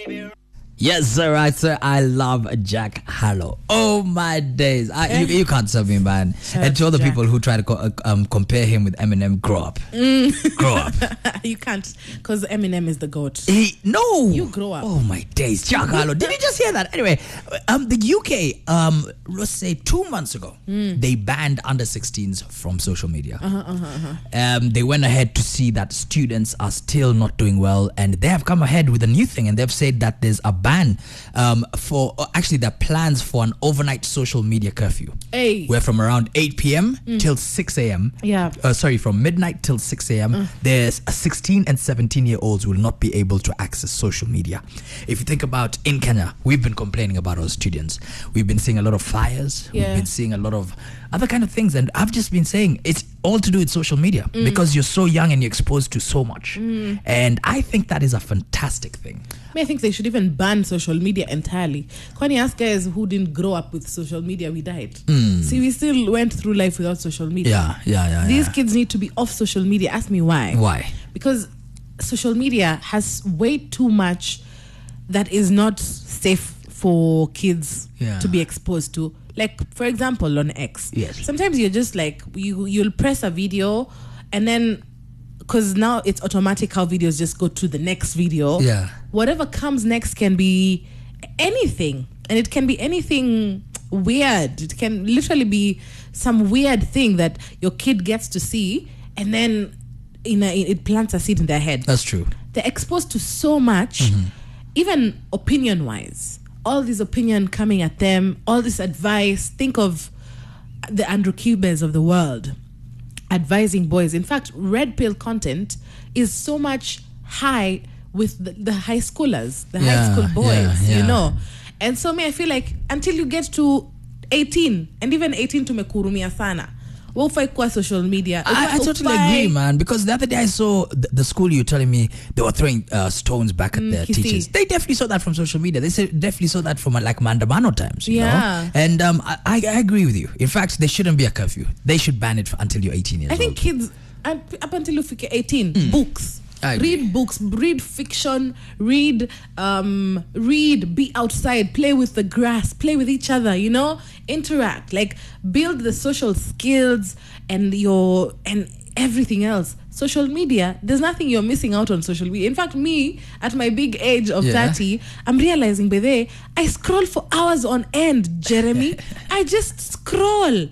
Yes, sir, right, sir. I love Jack Harlow. Oh, my days. You can't serve me, man. And to all the people who try to compare him with Eminem, grow up. Grow up. You can't, because Eminem is the GOAT. No. You grow up. Oh, my days. Jack Harlow. Did you just hear that? Anyway, the UK, let's say 2 months ago, they banned under 16s from social media. They went ahead to see that students are still not doing well, and they have come ahead with a new thing, and they've said that there's a ban for actually there are plans for an overnight social media curfew, where from around 8 p.m. till 6 a.m. From midnight till 6 a.m. There's 16 and 17-year-olds will not be able to access social media. If you think about in Kenya, we've been complaining about our students. We've been seeing a lot of fires. We've been seeing a lot of other kind of things, and I've just been saying it's all to do with social media because you're so young and you're exposed to so much, and I think that is a fantastic thing. I think they should even ban social media entirely. Kwani us guys who didn't grow up with social media, we died. See, we still went through life without social media. These kids need to be off social media. Ask me why. Why? Because social media has way too much that is not safe for kids to be exposed to. Like, for example, on X. Sometimes you're just like, you'll press a video and then, because now it's automatic how videos just go to the next video. Whatever comes next can be anything. And it can be anything weird. It can literally be some weird thing that your kid gets to see, and then it plants a seed in their head. That's true. They're exposed to so much, even opinion-wise. All this opinion coming at them, all this advice. Think of the Andrew Cubes of the world advising boys. In fact, red pill content is so much high with the high schoolers, the high school boys, you know. And so I feel like until you get to 18, and even 18 tumekurumia sana, wofai kwa social media. I totally agree, man, because the other day I saw the school you were telling me they were throwing stones back at their teachers. They definitely saw that from social media. They definitely saw that from like Mandamano times, you know? And I agree with you. In fact, there shouldn't be a curfew. They should ban it until you're 18 years old. I think kids, up until you get 18, books. Read books, read fiction, read, be outside, play with the grass, play with each other, you know, interact, like build the social skills and everything else. Social media, there's nothing you're missing out on social media. In fact, me, at my big age of 30, I'm realizing, by I scroll for hours on end, Jeremy. I just scroll.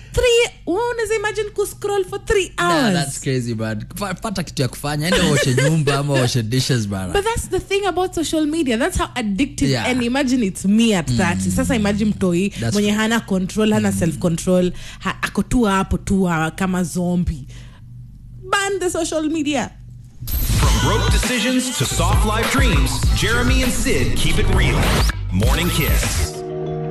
Imagine scroll for 3 hours. Nah, that's crazy, man. Pata kitu ya kufanya, ende washe nyumba ama washe dishes, man. But that's the thing about social media. That's how addictive. And imagine it's me at 30. Sasa imagine mtoi mwenye hana control, hana self control, ako tu hapo kama zombie. Ban the social media. From broke decisions to soft life dreams, Jeremy and Sid keep it real. Morning Kiss.